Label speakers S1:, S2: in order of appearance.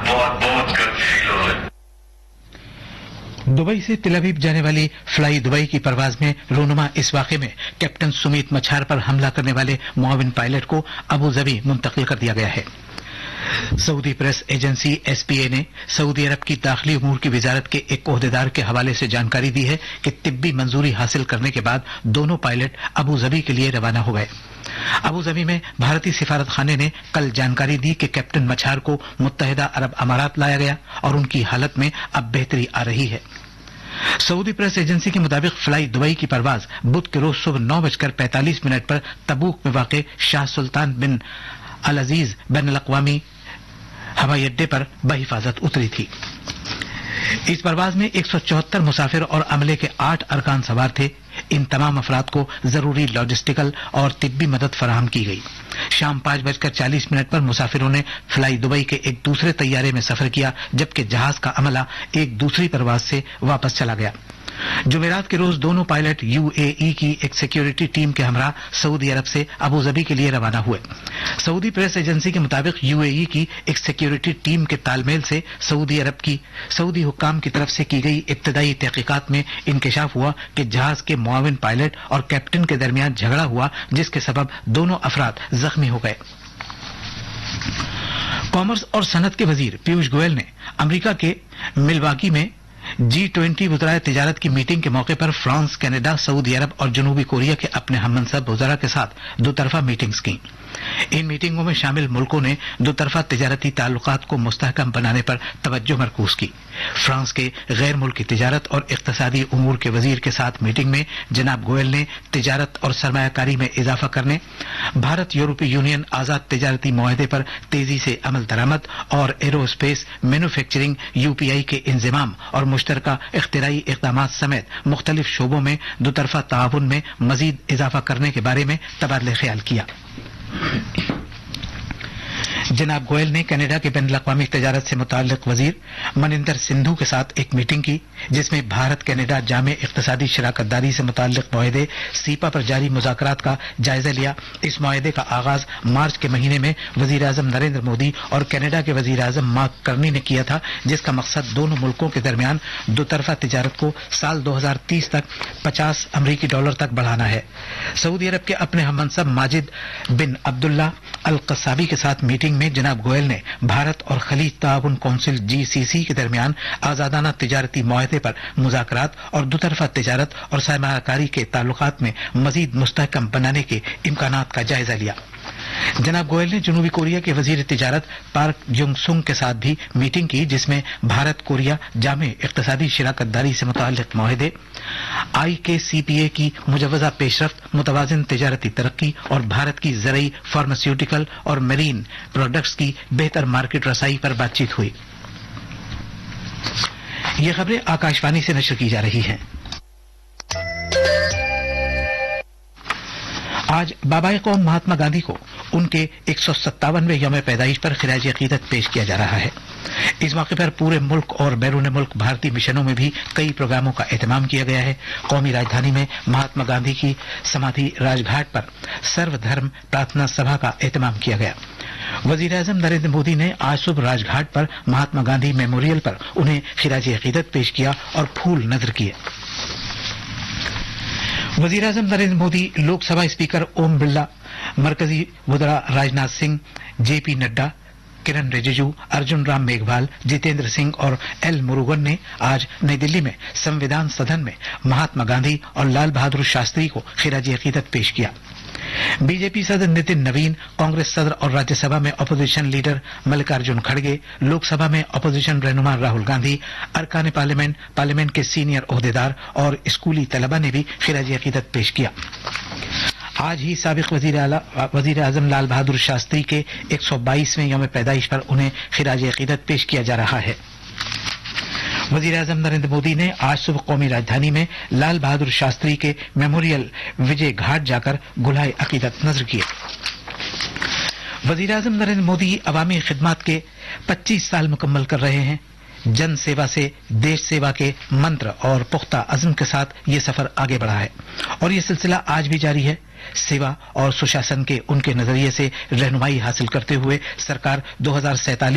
S1: बहुत बहुत गर्व फील हो रहा है।
S2: दुबई से तिल अवीव जाने वाली फ्लाई दुबई की परवाज में रूनुमा इस वाक़े में कैप्टन सुमीत मछार पर हमला करने वाले मुआविन पायलट को अबू धाबी मुंतकिल कर दिया गया है। सऊदी प्रेस एजेंसी एसपीए ने सऊदी अरब की दाखिली उमूर की वजारत के एक ओहदेदार के हवाले से जानकारी दी है कि तिब्बी मंजूरी हासिल करने के बाद दोनों पायलट अबू धाबी के लिए रवाना हो गए। अबू धाबी में भारतीय सिफारत खाने ने कल जानकारी दी कि कैप्टन मछार को मुत्तहिदा अरब अमारात लाया गया और उनकी हालत में अब बेहतरी आ रही है। सऊदी प्रेस एजेंसी के मुताबिक फ्लाई दुबई की परवाज बुध के रोज सुबह 9:45 पर तबूक में वाक़ शाह सुल्तान बिन अल अजीज बैन अल-अक़वामी हवाई अड्डे पर बहिफाजत उतरी थी। इस परवाज में 174 मुसाफिर और अमले के 8 अरकान सवार थे। इन तमाम अफराद को जरूरी लॉजिस्टिकल और तिब्बी मदद फराहम की गई। शाम 5:40 पर मुसाफिरों ने फ्लाई दुबई के एक दूसरे तैयारे में सफर किया, जबकि जहाज का अमला एक दूसरी परवाज से वापस चला गया। जुमेरात के रोज दोनों पायलट यूएई की एक सिक्योरिटी टीम के हमरा सऊदी अरब से अबू धाबी के लिए रवाना हुए। सऊदी प्रेस एजेंसी के मुताबिक यूएई की एक सिक्योरिटी टीम के तालमेल से सऊदी हुक्काम की तरफ से की गई इब्तदाई तहकीकात में इंकशाफ हुआ कि जहाज के मुआविन पायलट और कैप्टन के दरमियान झगड़ा हुआ, जिसके सबब दोनों अफराद जख्मी हो गए। कॉमर्स और सनत के वजीर पीयूष गोयल ने अमेरिका के मिलवाकी में G20 वज़राए तिजारत की मीटिंग के मौके पर फ्रांस, कनाडा, सऊदी अरब और जनूबी कोरिया के अपने हममनसब वज़रा के साथ दोतरफा मीटिंग्स की। इन मीटिंगों में शामिल मुल्कों ने दोतरफा तिजारती ताल्लुकात को मुस्तहकम बनाने पर तवज्जो मरकूज की। फ्रांस के गैर मुल्की तिजारत और इक्तिसादी उमूर के वजीर के साथ मीटिंग में जनाब गोयल ने तिजारत और सरमायाकारी में इजाफा करने, भारत यूरोपीय यूनियन आजाद तिजारती मुआहदे पर तेजी से अमल दरामद और एरोस्पेस मैन्युफैक्चरिंग यूपीआई के इंजमाम और मुश्तरका इख्तिराई इक़दामात समेत मुख्तलिफ शोबों में दोतरफा ताउन में मजीद इजाफा करने के बारे में तबादले ख्याल किया। जनाब गोयल ने कनाडा के बैनुल अक़वामी तिजारत से मुताल्लिक वजीर मनिंदर सिंधु के साथ एक मीटिंग की, जिसमें भारत कनाडा जामे इक़्तिसादी शराकतदारी से मुताल्लिक मुआहदे सीपा पर जारी मुज़ाकरात का जायजा लिया। इस मुआहदे का आगाज मार्च के महीने में वजीर आज़म नरेंद्र मोदी और कनाडा के वजीर आज़म मार्क कर्नी ने किया था, जिसका मकसद दोनों मुल्कों के दरमियान दोतरफा तिजारत को साल 2030 तक $50 अमरीकी तक बढ़ाना है। सऊदी अरब के अपने हममनसब माजिद बिन अब्दुल्ला अल क़स्साबी के साथ मीटिंग में जनाब गोयल ने भारत और खलीज ताउन कौंसिल GCC के दरमियान आजादाना तिजारती मुआहदे पर मुज़ाकरात और दोतरफा तिजारत और सरमायाकारी के ताल्लुकात में मजीद मुस्तहकम बनाने के इम्कानात का जायजा लिया। जनाब गोयल ने जनूबी कोरिया के वजीर तिजारत पार्क जुंग-सुंग के साथ भी मीटिंग की, जिसमें भारत कोरिया जामे इक़्तिसादी शराकतदारी से मुताल्लिक मुआहदे, IKCPA की मुजव्वज़ा पेशरफ्त, मुतवाज़िन तिजारती तरक्की और भारत की ज़रई, फार्मास्यूटिकल और मरीन प्रोडक्ट्स की बेहतर मार्केट रसाई पर बातचीत हुई। ये खबरें आकाशवाणी से नशर की जा रही हैं। आज बाबाए कौम महात्मा गांधी को उनके 157वें यौम पैदाइश पर खिराज अकीदत पेश किया जा रहा है। इस मौके पर पूरे मुल्क और बैरून मुल्क भारतीय मिशनों में भी कई प्रोग्रामों का एहतमाम किया गया है। कौमी राजधानी में महात्मा गांधी की समाधि राजघाट पर सर्वधर्म प्रार्थना सभा का एहतमाम किया गया। वजीर आज़म नरेंद्र मोदी ने आज सुबह राजघाट पर महात्मा गांधी मेमोरियल पर उन्हें खिराज अकीदत पेश किया और फूल नजर किए। वजीर आज़म नरेंद्र मोदी, लोकसभा स्पीकर ओम बिरला, मरकजी वज़रा राजनाथ सिंह, JP नड्डा, किरण रिजिजू, अर्जुन राम मेघवाल, जितेंद्र सिंह और L मुरुगन ने आज नई दिल्ली में संविधान सदन में महात्मा गांधी और लाल बहादुर शास्त्री को खिराज अकीदत पेश किया। बीजेपी सदर नितिन नवीन, कांग्रेस सदर और राज्यसभा में अपोजिशन लीडर मल्लिकार्जुन खड़गे, लोकसभा में अपोजिशन रहनुमा राहुल गांधी, अरकान पार्लियामेंट के सीनियर ओहदेदार और स्कूली तलबा ने भी खिराज अकीदत पेश किया। आज ही साबिक वजीर आज़म लाल बहादुर शास्त्री के 122वें यौम पैदाइश पर उन्हें खिराज अकीदत पेश किया जा रहा है। वजीर आज़म नरेंद्र मोदी ने आज सुबह कौमी राजधानी में लाल बहादुर शास्त्री के मेमोरियल विजय घाट जाकर गुलाए अकीदत नजर किए। वजीर आज़म नरेंद्र मोदी अवामी खिदमत के 25 साल मुकम्मल कर रहे हैं। जन सेवा से देश सेवा के मंत्र और पुख्ता अज़्म के साथ ये सफर आगे बढ़ा है और ये सिलसिला आज भी जारी है। सेवा और सुशासन के उनके नजरिए से रहनुमाई हासिल करते हुए सरकार 2047